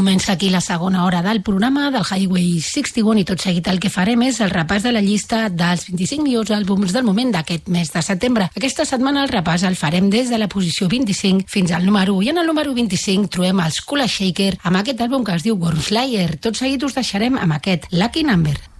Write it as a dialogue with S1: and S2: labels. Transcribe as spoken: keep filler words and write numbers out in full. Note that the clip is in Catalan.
S1: Comença aquí la segona hora del programa del Highway seixanta-un i tot seguit el que farem és el repàs de la llista dels vint-i-cinc millors àlbums del moment d'aquest mes de setembre. Aquesta setmana el repàs el farem des de la posició vint-i-cinc fins al número u i en el número vint-i-cinc trobem els Kula Shaker amb aquest àlbum que es diu Wormslayer. Tot seguit us deixarem amb aquest Lucky Number.